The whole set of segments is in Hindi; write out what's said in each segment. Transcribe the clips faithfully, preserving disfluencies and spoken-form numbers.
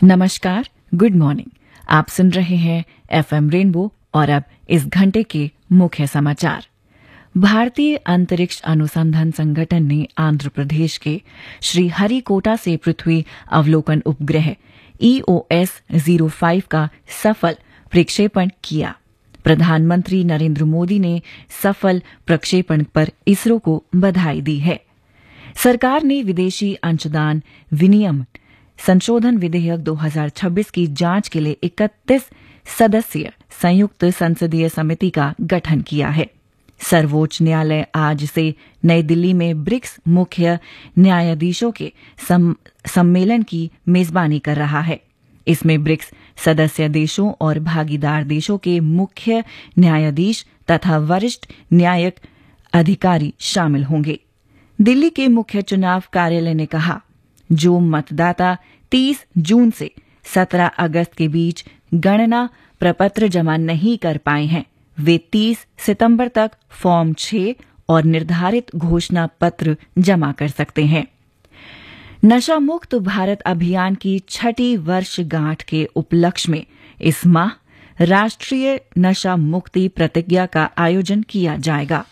नमस्कार, गुड मॉर्निंग। आप सुन रहे हैं एफएम रेनबो और अब इस घंटे के मुख्य समाचार। भारतीय अंतरिक्ष अनुसंधान संगठन ने आंध्र प्रदेश के श्रीहरिकोटा से पृथ्वी अवलोकन उपग्रह ई ओ एस ज़ीरो फाइव का सफल प्रक्षेपण किया। प्रधानमंत्री नरेंद्र मोदी ने सफल प्रक्षेपण पर इसरो को बधाई दी है। सरकार ने विदेशी अंशदान विनियमन संशोधन विधेयक दो हज़ार छब्बीस की जांच के लिए इकतीस सदस्यीय संयुक्त संसदीय समिति का गठन किया है। सर्वोच्च न्यायालय आज से नई दिल्ली में ब्रिक्स मुख्य न्यायाधीशों के सम, सम्मेलन की मेजबानी कर रहा है। इसमें ब्रिक्स सदस्य देशों और भागीदार देशों के मुख्य न्यायाधीश तथा वरिष्ठ न्यायिक अधिकारी शामिल होंगे। दिल्ली के मुख्य चुनाव कार्यालय ने कहा, जो मतदाता तीस जून से सत्रह अगस्त के बीच गणना प्रपत्र जमा नहीं कर पाए हैं, वे तीस सितंबर तक फॉर्म छह और निर्धारित घोषणा पत्र जमा कर सकते हैं। नशा मुक्त भारत अभियान की छठी वर्षगांठ के उपलक्ष्य में इस माह राष्ट्रीय नशा मुक्ति प्रतिज्ञा का आयोजन किया जाएगा।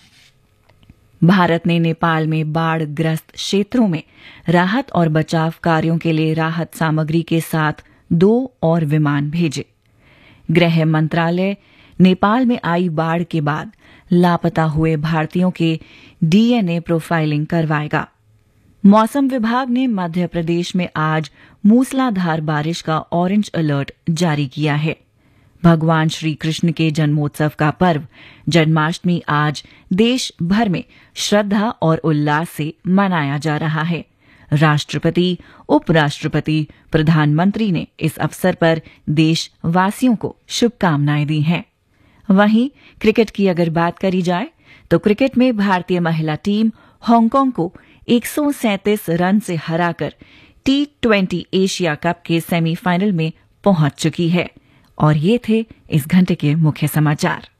भारत ने नेपाल में बाढ़ ग्रस्त क्षेत्रों में राहत और बचाव कार्यों के लिए राहत सामग्री के साथ दो और विमान भेजे। गृह मंत्रालय नेपाल में आई बाढ़ के बाद लापता हुए भारतीयों के डीएनए प्रोफाइलिंग करवाएगा। मौसम विभाग ने मध्य प्रदेश में आज मूसलाधार बारिश का ऑरेंज अलर्ट जारी किया है। भगवान श्री कृष्ण के जन्मोत्सव का पर्व जन्माष्टमी आज देश भर में श्रद्धा और उल्लास से मनाया जा रहा है। राष्ट्रपति, उपराष्ट्रपति, प्रधानमंत्री ने इस अवसर पर देशवासियों को शुभकामनाएं दी हैं। वहीं क्रिकेट की अगर बात करी जाए तो क्रिकेट में भारतीय महिला टीम हांगकांग को एक सौ सैंतीस रन से हराकर टी ट्वेंटी एशिया कप के सेमीफाइनल में पहुंच चुकी है। और ये थे इस घंटे के मुख्य समाचार।